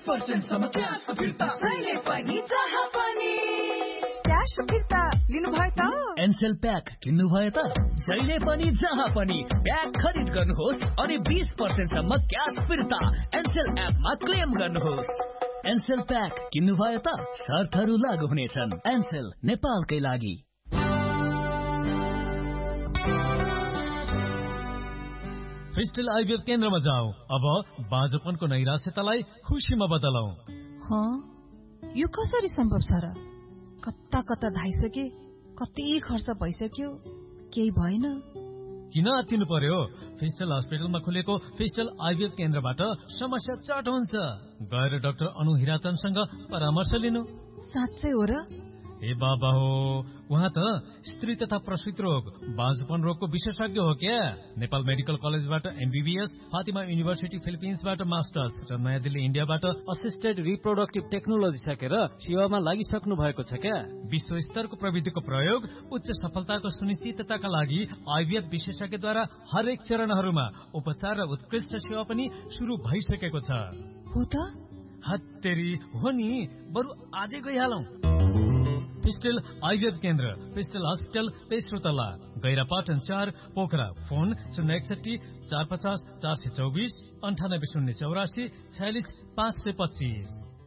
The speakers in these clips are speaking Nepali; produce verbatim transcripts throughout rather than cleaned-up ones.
पर्सेंट सम्म क्यास फिर्ता जहिले पनि जहाँ पनि क्यास फिर्ता लिनुभयो त? एनसेल प्याक किन्नुभयो त? जहिले पनि जहाँ पनि प्याक खरिद गर्नुहोस् अनि बीस पर्सेंट सम्म क्यास फिर्ता एनसेल एपमा क्लेम गर्नुहोस्। एनसेल प्याक किन्नुभयो त? शर्तहरू लागू हुनेछन्। एनसेल नेपालकै लागि। फिस्टल आइभीएफ केन्द्रमा जाऊ। अब बाँझोपनको नैराश्यतालाई खुसीमा बदलौ। यो कसरी सम्भव छ र? कता कता धाइसके, कति खर्च भइसक्यो, केही भएन। किन आत्तिनु पर्यो? फिस्टल हस्पिटलमा खुलेको फिस्टल आइभीएफ केन्द्रबाट समस्या चट हुन्छ। गएर डाक्टर अनु हिराचन्दसँग परामर्श लिनु। साँच्चै हो र? ए बाबा हो, उहाँ त स्त्री तथा प्रसूति रोग बाँझोपन रोगको विशेषज्ञ हो क्या। नेपाल मेडिकल कलेजबाट एमबीबीएस, फातिमा युनिभर्सिटी फिलिपिन्सबाट मास्टर्स र नयाँ दिल्ली इन्डियाबाट असिस्टेड रिप्रोडक्टिभ टेक्नोलोजी सकेर सेवामा लागिसक्नु भएको छ क्या। विश्व स्तरको प्रविधिको प्रयोग उच्च सफलताको सुनिश्चितताका लागि आइभीएफ विशेषज्ञद्वारा हरेक चरणहरूमा उपचार र उत्कृष्ट सेवा पनि शुरू भइसकेको छ। हो त? हत्तेरी हो नि, बरु आजै गइहालौं। फिस्टल आइभीएफ केन्द्र, फिस्टल हस्पिटल, तेस्रो तला, गैरापाटन चार, पोखरा। फोन शून्य एकसठी चार पचास चार सय चौबिस अन्ठानब्बे शून्य चौरासी छयालिस पाँच सय पच्चीस।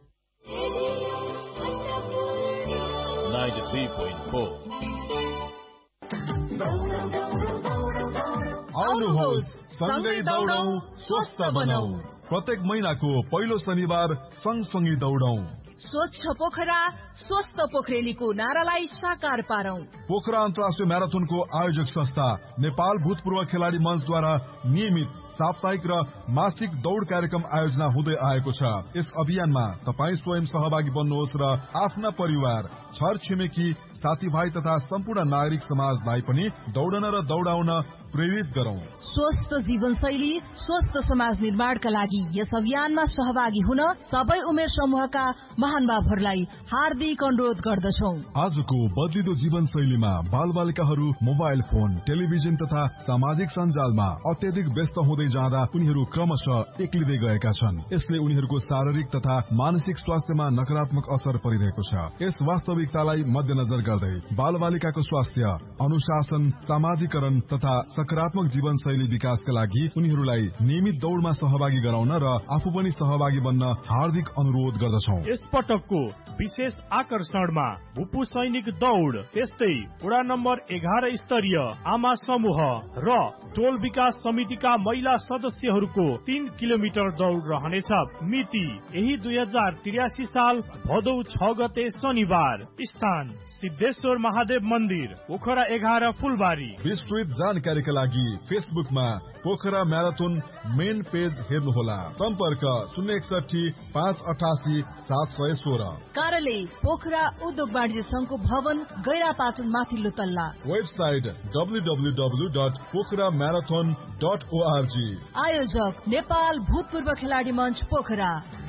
आउनुहोस् सँगै दौडौं, स्वस्थ बनाऊ। प्रत्येक महिनाको पहिलो शनिबार सँगसँगै दौडौं। स्वच्छ पोखरा, स्वस्थ पोखरेलीको नारालाई साकार पारौं। पोखरा अन्तर्राष्ट्रिय म्याराथनको आयोजक संस्था नेपाल भूतपूर्व खेलाडी मञ्चद्वारा नियमित साप्ताहिक र मासिक दौड़ कार्यक्रम आयोजना हुँदै आएको छ। यस अभियानमा तपाई स्वयं सहभागी बन्नुहोस् र आफ्ना परिवार, छर छिमेकी, साथीभाइ तथा सम्पूर्ण नागरिक समाजलाई पनि दौडन र दौडाउन प्रेरित गरौं। स्वस्थ जीवनशैली, स्वस्थ समाज निर्माणका लागि यस अभियानमा सहभागी हुन सबै उमेर समूहका महानुभावहरूलाई हार्दिक अनुरोध गर्दछौं। आजको बदलिदो जीवनशैलीमा बालबालिकाहरू मोबाइल फोन, टेलिभिजन तथा सामाजिक सञ्जालमा अत्यधिक व्यस्त हुँदै जाँदा उनीहरू क्रमशः एक्लिँदै गएका छन्। यसले उनीहरूको शारीरिक तथा मानसिक स्वास्थ्यमा नकारात्मक असर परिरहेको छ। यस वास्तविकतालाई मध्यनजर गर्दै बालबालिकाको स्वास्थ्य, अनुशासन, सामाजिकरण तथा सकारात्मक जीवनशैली विकासका लागि उनीहरूलाई नियमित दौड़मा सहभागी गराउन र आफू पनि सहभागी बन्न हार्दिक अनुरोध गर्दछौं। यस पटकको विशेष आकर्षणमा भूपू सैनिक दौड़, त्यस्तै वडा नम्बर एघार स्तरीय आमा समूह र टोल विकास समितिका महिला सदस्यहरूको तीन किलोमिटर दौड़ रहनेछ। मिति यही दुई हजार त्रियासी साल भदौ छ गते शनिबार। स्थान सिद्धेश्वर महादेव मन्दिर, पोखरा एघार, फुलबारी। विस्तृत जानकारीका लागि फेसबुकमा पोखरा म्याराथन मेन पेज हेर्नुहोला। सम्पर्क शून्य एकसठी पाँच अठासी सात सय सोह्र। कार्यालय पोखरा उद्योग वाणिज्य संघको भवन, गैरापाटन माथिल्लो तल्ला। Website W W W dot Pokhara marathon dot ORG. आयोजक नेपाल भूतपूर्व खेलाडी मञ्च पोखरा।